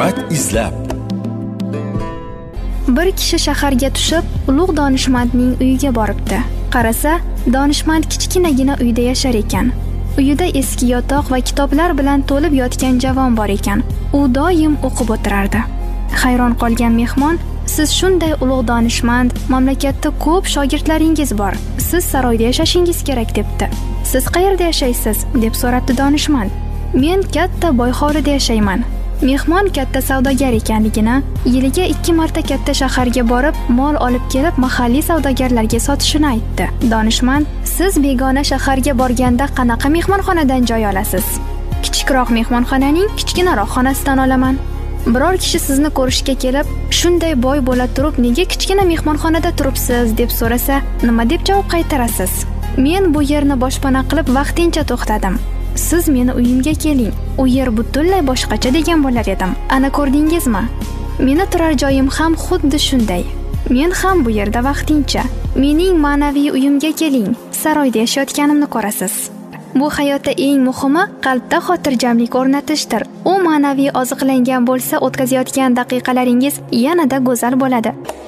hikmat izlab. Bir kishi shaharga tushib, ulug' donishmandning uyiga boribdi. Qarasa, donishmand kichkinagina uyda yashar ekan. Uyida eski yotoq va kitoblar bilan to'lib yotgan javon bor ekan. U doim o'qib o'tirardi. Hayron qolgan mehmon, "Siz shunday ulug' donishmand, mamlakatda ko'p shogirdlaringiz bor. Siz saroyda yashashingiz kerak" debdi. "Siz qayerda yashaysiz?" deb so'rabdi donishmand. "Men katta boy hovlida yashayman." Mehmon katta savdogar ekanligini, yiliga 2 marta katta shaharga borib, mol olib kelib mahalliy savdogarlarga sotishini aytdi. Donishmand, "Siz begona shaharga borganda qanaqa mehmonxonadan joy olasiz?" "Kichikroq mehmonxonaning kichkinaroq xonasidan olaman." Biror kishi sizni ko'rishga kelib, "Shunday boy bo'la turib, nega kichkina mehmonxonada turibsiz?" deb so'rasa, nima deb javob qaytarasiz? "Men bu yerni boshpana qilib vaqtincha to'xtadim. Siz meni uyimga keling. U yer butunlay boshqacha" degan bo'lar edim. Ana ko'rdingizmi? Meni turar joyim ham xuddi shunday. Men ham bu yerda vaqtincha. Mening ma'naviy uyimga keling. Saroyda yashayotganimni ko'rasiz. Bu hayotda eng muhimi qalbda xotirjamlik o'rnatishdir. U ma'naviy oziqlangan bo'lsa, o'tkazayotgan daqiqalaringiz yanada go'zal bo'ladi.